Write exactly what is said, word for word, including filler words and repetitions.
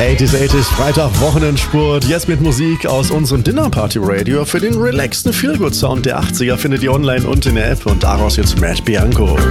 achtziger, achtziger, Freitag, Wochenendspurt. Jetzt mit Musik aus unserem Dinner Party Radio. Für den relaxten Feelgood-Sound der achtziger findet ihr online und in der App. Und daraus jetzt Matt Bianco.